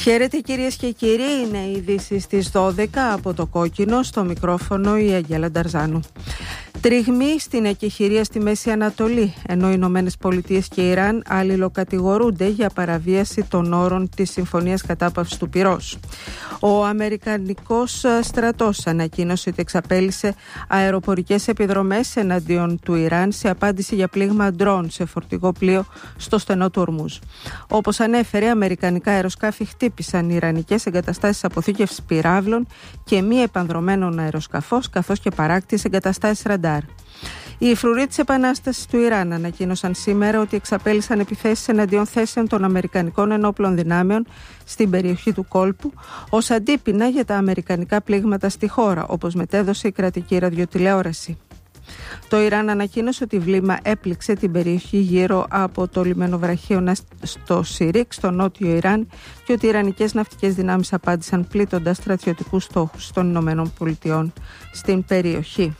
Χαίρετε κυρίες και κύριοι, είναι οι ειδήσεις στις 12 από το Κόκκινο, στο μικρόφωνο η Αγγέλα Νταρζάνου. Τριγμή στην εκεχηρία στη Μέση Ανατολή, ενώ οι Ηνωμένες Πολιτείες και Ιράν αλληλοκατηγορούνται για παραβίαση των όρων της Συμφωνίας Κατάπαυσης του Πυρός. Ο Αμερικανικός στρατός ανακοίνωσε ότι εξαπέλυσε αεροπορικές επιδρομές εναντίον του Ιράν σε απάντηση για πλήγμα ντρόν σε φορτηγό πλοίο στο στενό του Ορμούζ. Όπως ανέφερε, αμερικανικά αεροσκάφη χτύπησαν ιρανικές εγκαταστάσεις αποθήκευσης πυράβλων και μη επανδρωμένων αεροσκαφών, καθώς και παράκτιες εγκαταστάσεις ραντάρ. Οι φρουροί της Επανάστασης του Ιράν ανακοίνωσαν σήμερα ότι εξαπέλυσαν επιθέσεις εναντίον θέσεων των Αμερικανικών ενόπλων δυνάμεων στην περιοχή του κόλπου ως αντίπεινα για τα αμερικανικά πλήγματα στη χώρα, όπως μετέδωσε η κρατική ραδιοτηλεόραση. Το Ιράν ανακοίνωσε ότι βλήμα έπληξε την περιοχή γύρω από το λιμενοβραχίωνα στο Σιρίκ, στο νότιο Ιράν, και ότι οι ιρανικές ναυτικές δυνάμεις απάντησαν πλήττοντας στρατιωτικούς στόχους των Ηνωμένων Πολιτειών στην περιοχή.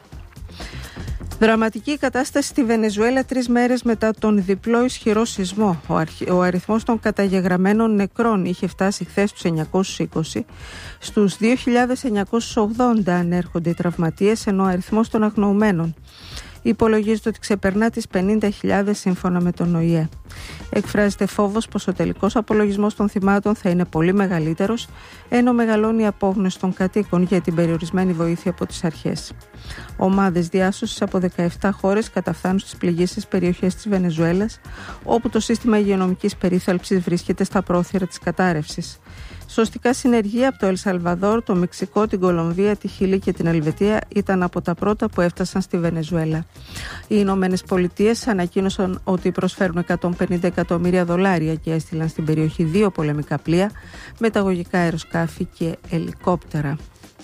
Δραματική κατάσταση στη Βενεζουέλα 3 μέρες μετά τον διπλό ισχυρό σεισμό. Ο αριθμός των καταγεγραμμένων νεκρών είχε φτάσει χθες τους 920. Στους 2.980 ανέρχονται οι τραυματίες, ενώ ο αριθμός των αγνοωμένων υπολογίζεται ότι ξεπερνά τις 50.000 σύμφωνα με τον ΟΗΕ. Εκφράζεται φόβος πως ο τελικός απολογισμός των θυμάτων θα είναι πολύ μεγαλύτερος, ενώ μεγαλώνει η απόγνωση των κατοίκων για την περιορισμένη βοήθεια από τις αρχές. Ομάδες διάσωσης από 17 χώρες καταφθάνουν στις πληγήσεις περιοχές της Βενεζουέλας, όπου το σύστημα υγειονομικής περίθαλψης βρίσκεται στα πρόθυρα της κατάρρευσης. Σωστικά συνεργεία από το Ελσαλβαδόρ, το Μεξικό, την Κολομβία, τη Χιλή και την Ελβετία ήταν από τα πρώτα που έφτασαν στη Βενεζουέλα. Οι Ηνωμένες Πολιτείες ανακοίνωσαν ότι προσφέρουν $150 εκατομμύρια και έστειλαν στην περιοχή 2 πολεμικά πλοία, μεταγωγικά αεροσκάφη και ελικόπτερα.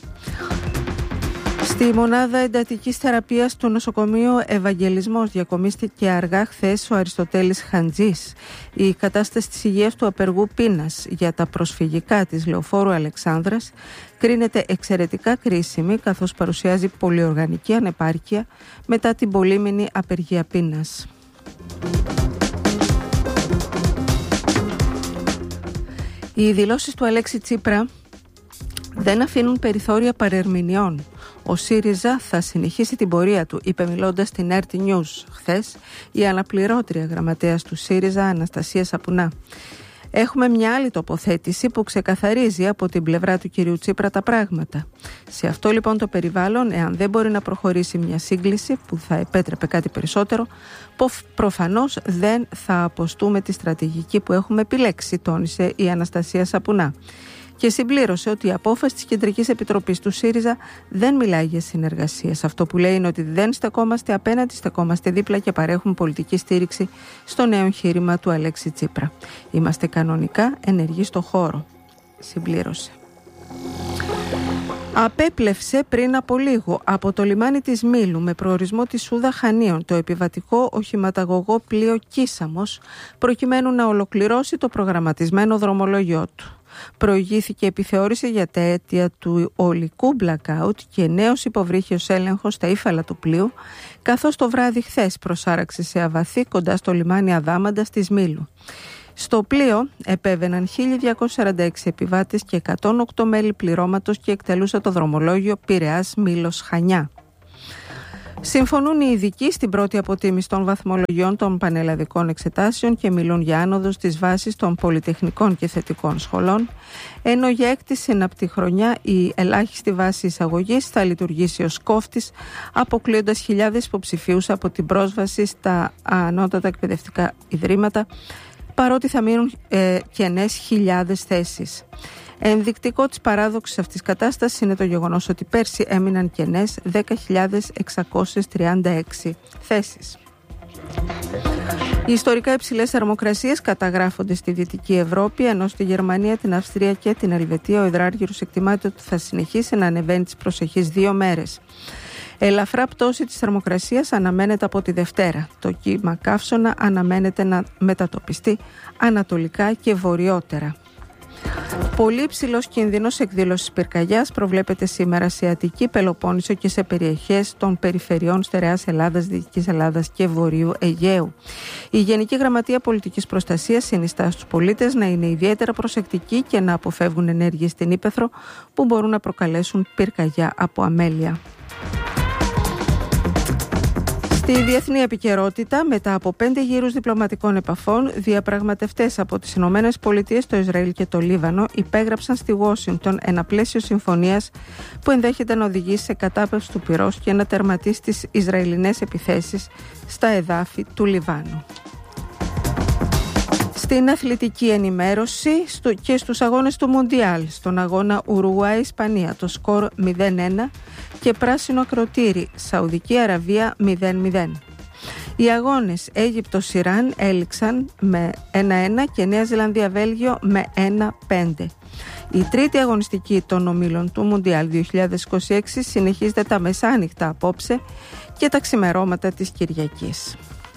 Στη μονάδα εντατικής θεραπείας του νοσοκομείου Ευαγγελισμός διακομίστηκε αργά χθες ο Αριστοτέλης Χαντζής. Η κατάσταση της υγείας του απεργού πείνας για τα προσφυγικά της Λεωφόρου Αλεξάνδρας κρίνεται εξαιρετικά κρίσιμη, καθώς παρουσιάζει πολυοργανική ανεπάρκεια μετά την πολύμηνη απεργία πείνας. Οι δηλώσεις του Αλέξη Τσίπρα δεν αφήνουν περιθώρια παρερμηνιών. Ο ΣΥΡΙΖΑ θα συνεχίσει την πορεία του, είπε μιλώντας στην RT News χθες η αναπληρώτρια γραμματέας του ΣΥΡΙΖΑ Αναστασία Σαπουνά. Έχουμε μια άλλη τοποθέτηση που ξεκαθαρίζει από την πλευρά του κυρίου Τσίπρα τα πράγματα. Σε αυτό λοιπόν το περιβάλλον, εάν δεν μπορεί να προχωρήσει μια σύγκληση που θα επέτρεπε κάτι περισσότερο, προφανώς δεν θα αποστούμε τη στρατηγική που έχουμε επιλέξει, τόνισε η Αναστασία Σαπουνά. Και συμπλήρωσε ότι η απόφαση της Κεντρικής Επιτροπής του ΣΥΡΙΖΑ δεν μιλάει για συνεργασία. Αυτό που λέει είναι ότι δεν στεκόμαστε απέναντι, στεκόμαστε δίπλα και παρέχουμε πολιτική στήριξη στο νέο εγχείρημα του Αλέξη Τσίπρα. Είμαστε κανονικά ενεργοί στο χώρο, συμπλήρωσε. Απέπλευσε πριν από λίγο από το λιμάνι της Μήλου με προορισμό τη Σούδα Χανίων το επιβατικό οχηματαγωγό πλοίο Κίσαμος, προκειμένου να ολοκληρώσει το προγραμματισμένο δρομολόγιο του. Προηγήθηκε επιθεώρηση για τα αίτια του ολικού blackout και νέος υποβρύχιος έλεγχος στα ύφαλα του πλοίου, καθώς το βράδυ χθες προσάραξε σε αβαθή κοντά στο λιμάνι Αδάμαντας της Μήλου. Στο πλοίο επέβαιναν 1.246 επιβάτες και 108 μέλη πληρώματος και εκτελούσε το δρομολόγιο Πειραιάς Μήλος Χανιά. Συμφωνούν οι ειδικοί στην πρώτη αποτίμηση των βαθμολογιών των πανελλαδικών εξετάσεων και μιλούν για άνοδο στις βάσεις των πολυτεχνικών και θετικών σχολών, ενώ για έκτη συναπτή χρονιά η ελάχιστη βάση εισαγωγής θα λειτουργήσει ως κόφτης, αποκλείοντας χιλιάδες υποψηφίους από την πρόσβαση στα ανώτατα εκπαιδευτικά ιδρύματα, παρότι θα μείνουν κενές χιλιάδες θέσεις. Ενδεικτικό της παράδοξης αυτής κατάστασης είναι το γεγονός ότι πέρσι έμειναν κενές 10.636 θέσεις. Οι ιστορικά υψηλές θερμοκρασίες καταγράφονται στη Δυτική Ευρώπη, ενώ στη Γερμανία, την Αυστρία και την Ελβετία ο υδράργυρος εκτιμάται ότι θα συνεχίσει να ανεβαίνει τις προσεχείς 2 μέρες. Ελαφρά πτώση της θερμοκρασίας αναμένεται από τη Δευτέρα. Το κύμα καύσωνα αναμένεται να μετατοπιστεί ανατολικά και βορειότερα. Πολύ ψηλός κίνδυνος εκδήλωσης πυρκαγιάς προβλέπεται σήμερα σε Αττική, Πελοπόννησο και σε περιοχές των περιφερειών Στερεάς Ελλάδας, Δυτικής Ελλάδας και Βορείου Αιγαίου. Η Γενική Γραμματεία Πολιτικής Προστασίας συνιστά στους πολίτες να είναι ιδιαίτερα προσεκτικοί και να αποφεύγουν ενέργειες στην ύπαιθρο που μπορούν να προκαλέσουν πυρκαγιά από αμέλεια. Στη διεθνή επικαιρότητα, μετά από 5 γύρους διπλωματικών επαφών, διαπραγματευτές από τις Ηνωμένες Πολιτείες, το Ισραήλ και το Λίβανο υπέγραψαν στη Ουάσιγκτον ένα πλαίσιο συμφωνίας που ενδέχεται να οδηγήσει σε κατάπαυση του πυρός και να τερματίσει τις Ισραηλινές επιθέσεις στα εδάφη του Λιβάνου. Στην αθλητική ενημέρωση και στους αγώνες του Μουντιάλ, στον αγώνα Ουρουγουάη-Ισπανία, το σκορ 0-1 και πράσινο ακροτήρι, Σαουδική Αραβία 0-0. Οι αγώνες Αίγυπτος-Ιράν έληξαν με 1-1 και Νέα Ζηλανδία-Βέλγιο με 1-5. Η τρίτη αγωνιστική των ομίλων του Μουντιάλ 2026 συνεχίζεται τα μεσάνυχτα απόψε και τα ξημερώματα της Κυριακής.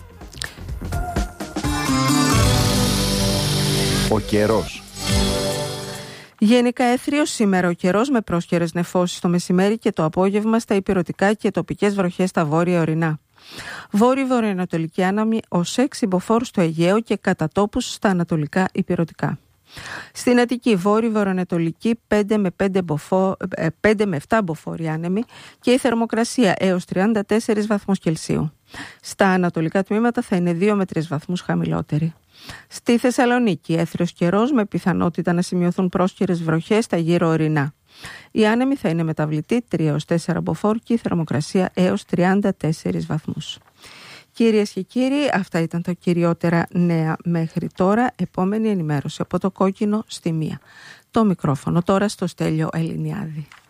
Ο καιρός. Γενικά έθριος σήμερα ο καιρός με πρόσχερες νεφώσεις το μεσημέρι και το απόγευμα στα ηπειρωτικά και τοπικές βροχές στα βόρεια ορεινά. Βόρειο-βορειοανατολική άναμη ως 6 μποφόρ στο Αιγαίο και κατά τόπους στα ανατολικά ηπειρωτικά. Στην Αττική βόρειο-βορειοανατολική 5 με 7 μποφόρ άνεμοι και η θερμοκρασία έως 34 βαθμούς Κελσίου. Στα ανατολικά τμήματα θα είναι 2 με 3 βαθμούς χαμηλότερη. Στη Θεσσαλονίκη έθριος καιρός με πιθανότητα να σημειωθούν πρόσχερες βροχές στα γύρω ορεινά. Η άνεμη θα είναι μεταβλητή 3 έως 4 μποφόρ και η θερμοκρασία έως 34 βαθμούς. Κυρίες και κύριοι, αυτά ήταν τα κυριότερα νέα μέχρι τώρα. Επόμενη ενημέρωση από το Κόκκινο στη 1. Το μικρόφωνο τώρα στο Στέλιο Ελληνιάδη.